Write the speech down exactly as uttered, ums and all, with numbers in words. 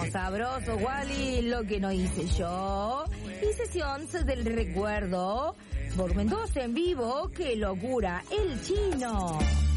sabroso, Wally, lo que no hice yo. Y sesión del recuerdo. Volumen dos en vivo, qué locura, el chino.